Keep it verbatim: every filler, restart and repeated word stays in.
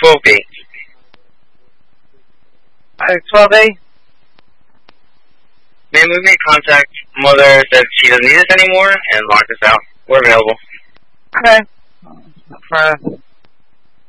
twelve B. Alright, twelve A? Man, we made contact. Mother said she doesn't need us anymore and locked us out. We're available. Okay. For